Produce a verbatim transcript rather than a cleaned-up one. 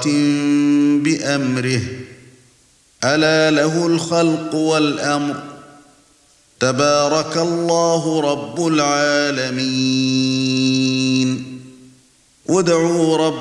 مُدَبِّرَةٍ بِأَمْرِهِ أَلَا لَهُ الْخَلْقُ وَالْأَمْرُ تَبَارَكَ اللَّهُ رَبُّ الْعَالَمِينَ. وَادْعُوا رَبَّكُمْ